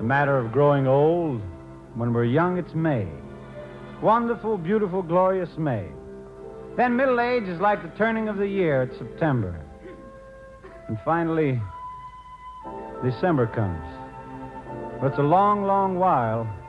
A matter of growing old. When we're young, it's May. Wonderful, beautiful, glorious May. Then middle age is like the turning of the year. It's September. And finally, December comes. But it's a long, long while